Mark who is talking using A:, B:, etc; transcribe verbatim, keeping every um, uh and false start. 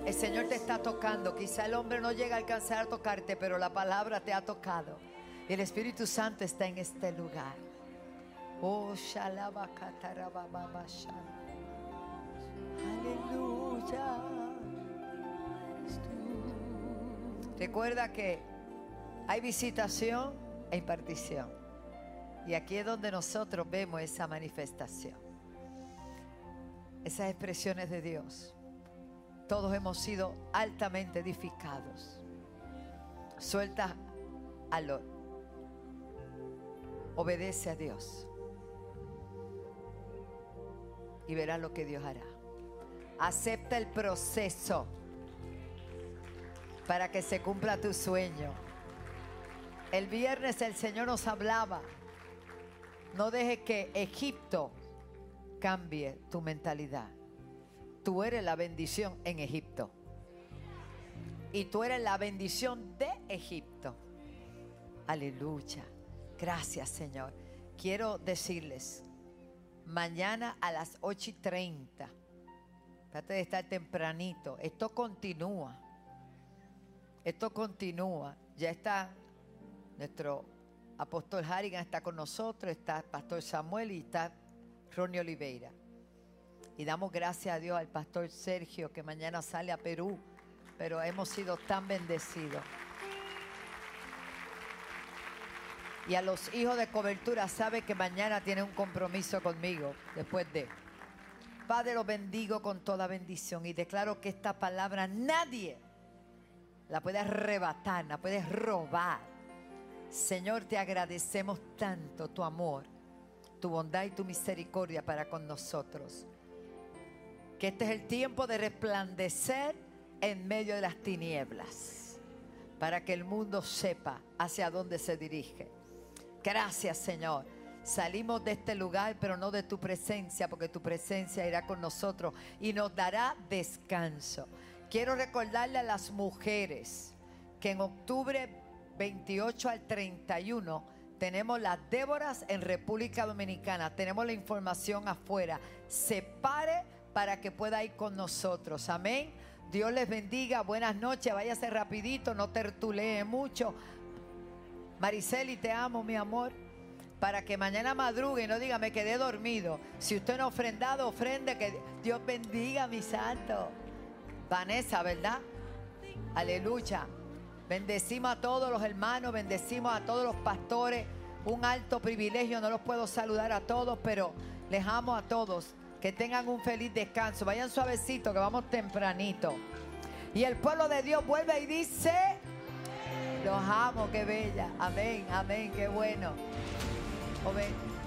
A: El Señor te está tocando. Quizá el hombre no llega a alcanzar a tocarte, pero la palabra te ha tocado. Y el Espíritu Santo está en este lugar. Oh, shalabakatarababashan. Aleluya. Recuerda que hay visitación e impartición. Y aquí es donde nosotros vemos esa manifestación. Esas expresiones de Dios. Todos hemos sido altamente edificados. Suelta a lo. Obedece a Dios. Y verás lo que Dios hará. Acepta el proceso para que se cumpla tu sueño. El viernes el Señor nos hablaba. No dejes que Egipto cambie tu mentalidad. Tú eres la bendición en Egipto. Y tú eres la bendición de Egipto. Aleluya. Gracias, Señor. Quiero decirles, mañana a las ocho y treinta, trate de estar tempranito. Esto continúa. Esto continúa. Ya está nuestro apóstol Harrigan, está con nosotros, está el pastor Samuel y está Ronnie Oliveira. Y damos gracias a Dios al pastor Sergio, que mañana sale a Perú, pero hemos sido tan bendecidos. Y a los hijos de cobertura, sabe que mañana tiene un compromiso conmigo, después de. Padre, los bendigo con toda bendición y declaro que esta palabra nadie la puede arrebatar, la puede robar. Señor, te agradecemos tanto tu amor, tu bondad y tu misericordia para con nosotros. Que este es el tiempo de resplandecer en medio de las tinieblas, para que el mundo sepa hacia dónde se dirige. Gracias, Señor. Salimos de este lugar, pero no de tu presencia, porque tu presencia irá con nosotros y nos dará descanso. Quiero recordarle a las mujeres que en octubre veintiocho al treinta y uno tenemos las Déboras en República Dominicana. Tenemos la información afuera. Se pare para que pueda ir con nosotros. Amén. Dios les bendiga. Buenas noches. Váyase rapidito, no tertulee mucho. Mariceli, te amo, mi amor. Para que mañana madrugue y no diga, me quedé dormido. Si usted no ha ofrendado, ofrende. Que Dios bendiga, mi santo. Vanessa, ¿verdad? Aleluya. Bendecimos a todos los hermanos, bendecimos a todos los pastores. Un alto privilegio, no los puedo saludar a todos, pero les amo a todos. Que tengan un feliz descanso. Vayan suavecito, que vamos tempranito. Y el pueblo de Dios vuelve y dice: los amo, qué bella. Amén, amén, qué bueno. Amén.